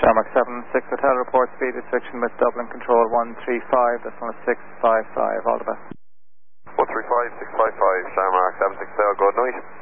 Shamrock 76 Hotel report speed restriction with Dublin Control 135, that's 1655, all the best. 135, 655, Shamrock 76 Hotel, good night.